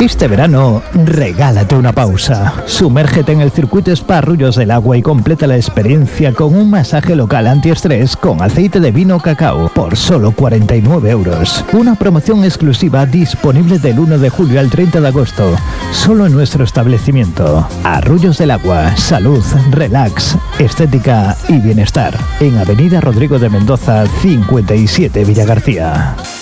Este verano, regálate una pausa. Sumérgete en el circuito Spa Arroyos del Agua y completa la experiencia con un masaje local antiestrés con aceite de vino cacao por solo 49 euros. Una promoción exclusiva disponible del 1 de julio al 30 de agosto. Solo en nuestro establecimiento. Arroyos del Agua, salud, relax, estética y bienestar. En Avenida Rodrigo de Mendoza, 57 Villagarcía.